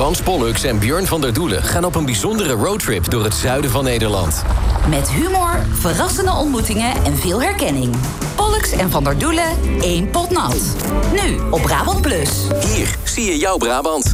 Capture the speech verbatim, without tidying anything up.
Frans Pollux en Björn van der Doelen gaan op een bijzondere roadtrip door het zuiden van Nederland. Met humor, verrassende ontmoetingen en veel herkenning. Pollux en Van der Doelen, één pot nat. Nu op Brabant Plus. Hier zie je jouw Brabant.